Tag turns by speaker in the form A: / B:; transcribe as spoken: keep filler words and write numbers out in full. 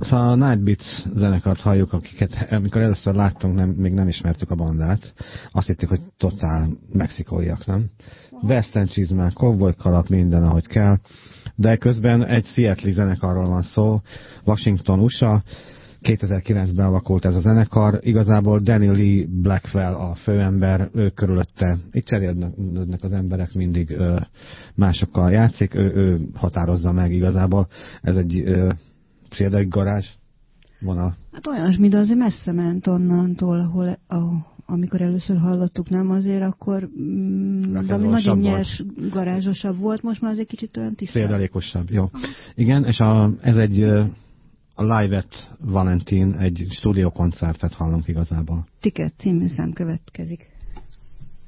A: Szóval a Night Beats zenekart halljuk, akiket amikor először láttunk, nem, még nem ismertük a bandát. Azt hittük, hogy totál mexikóiak, nem? Western csizmák, cowboy kalap, minden ahogy kell. De közben egy Seattle zenekarról van szó, Washington, u es á. kétezer-kilencben alakult ez a zenekar. Igazából Danny Lee Blackwell a főember, ő körülötte, itt cserélődnek az emberek, mindig ö, másokkal játszik, ő, ő határozza meg igazából. Ez egy például garázs vonal.
B: Hát olyasmi, de azért messze ment onnantól, ahol, ahol amikor először hallottuk, nem azért, akkor mm, ami nagyon nyers, volt. Garázsosabb volt, most már azért kicsit olyan tisztább.
A: Széldelékosabb, jó. Aha. Igen, és a, ez egy a Live at Valentin, egy stúdiókoncertet hallunk igazából.
B: Ticket című szám következik.